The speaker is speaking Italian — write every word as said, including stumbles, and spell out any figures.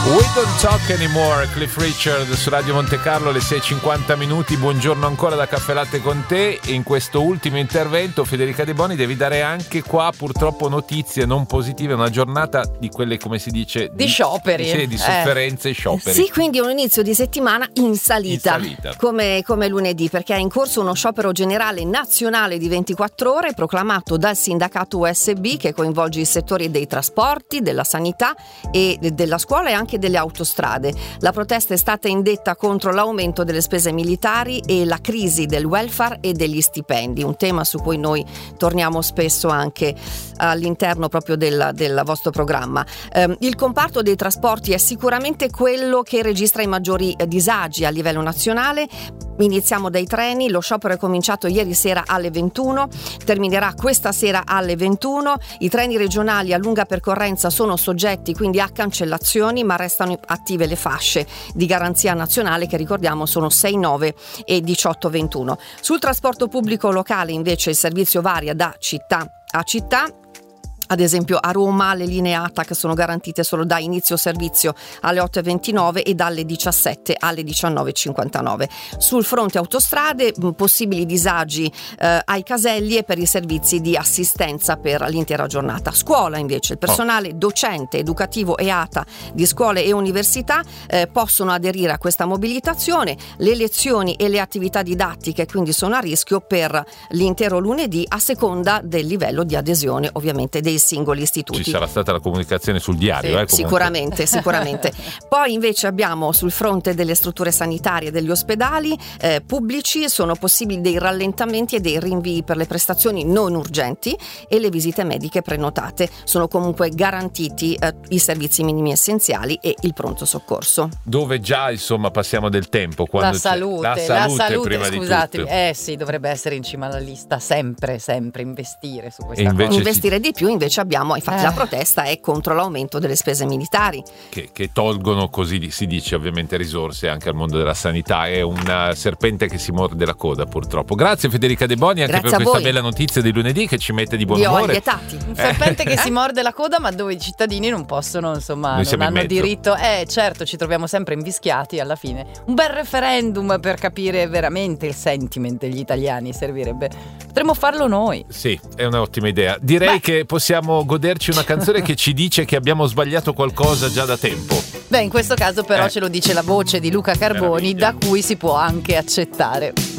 We Don't Talk Anymore, Cliff Richard su Radio Monte Carlo, alle sei e cinquanta minuti. Buongiorno ancora da Caffè Latte con te. In questo ultimo intervento, Federica De Boni, devi dare anche qua purtroppo notizie non positive, una giornata di quelle, come si dice, di, di scioperi, sì, di sofferenze eh. e scioperi. Sì, quindi un inizio di settimana in salita, in salita. Come, come lunedì, perché è in corso uno sciopero generale nazionale di ventiquattro ore proclamato dal sindacato U S B, che coinvolge i settori dei trasporti, della sanità e della scuola e anche delle autostrade. La protesta è stata indetta contro l'aumento delle spese militari e la crisi del welfare e degli stipendi, un tema su cui noi torniamo spesso anche all'interno proprio del, del vostro programma. Eh, il comparto dei trasporti è sicuramente quello che registra i maggiori eh, disagi a livello nazionale. Iniziamo dai treni, lo sciopero è cominciato ieri sera alle ventuno, terminerà questa sera alle ventuno. I treni regionali a lunga percorrenza sono soggetti quindi a cancellazioni, ma restano attive le fasce di garanzia nazionale che, ricordiamo, sono sei nove e diciotto ventuno. Sul trasporto pubblico locale invece il servizio varia da città a città. Ad esempio a Roma le linee A T A C sono garantite solo da inizio servizio alle otto e ventinove e dalle diciassette alle diciannove e cinquantanove. Sul fronte autostrade possibili disagi eh, ai caselli e per i servizi di assistenza per l'intera giornata. Scuola invece, il personale docente, educativo e A T A di scuole e università eh, possono aderire a questa mobilitazione. Le lezioni e le attività didattiche quindi sono a rischio per l'intero lunedì a seconda del livello di adesione ovviamente dei singoli istituti. Ci sarà stata la comunicazione sul diario, sì, eh, sicuramente, sicuramente. Poi invece abbiamo sul fronte delle strutture sanitarie, degli ospedali eh, pubblici, sono possibili dei rallentamenti e dei rinvii per le prestazioni non urgenti e le visite mediche prenotate. Sono comunque garantiti eh, i servizi minimi essenziali e il pronto soccorso. Dove già insomma passiamo del tempo. Quando la salute, la salute, la salute prima scusatemi, di tutto. eh sì, dovrebbe essere in cima alla lista, sempre, sempre investire su questa e invece cosa. Investire si... di più, invece abbiamo, infatti eh. la protesta è contro l'aumento delle spese militari che, che tolgono, così si dice, ovviamente risorse anche al mondo della sanità. È una serpente che si morde la coda, purtroppo. Grazie Federica De Boni anche Grazie per questa voi. bella notizia di lunedì che ci mette di buon li ho umore. allietati. Un serpente che si morde la coda, ma dove i cittadini non possono, insomma, Noi non siamo in hanno mezzo. diritto. Eh, certo, ci troviamo sempre invischiati alla fine. Un bel referendum per capire veramente il sentiment degli italiani servirebbe. Potremmo farlo noi. Sì, è un'ottima idea. Direi Beh. che possiamo goderci una canzone che ci dice che abbiamo sbagliato qualcosa già da tempo. Beh, in questo caso però Eh. ce lo dice la voce di Luca Carboni, Meraviglia. da cui si può anche accettare.